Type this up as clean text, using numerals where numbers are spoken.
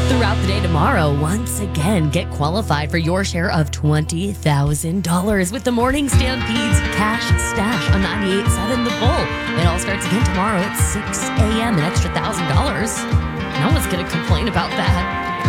Throughout the day tomorrow, once again, get qualified for your share of $20,000 with the Morning Stampede's Cash Stash on 98.7 The Bull. It all starts again tomorrow at 6 a.m. An extra $1,000. No one's going to complain about that.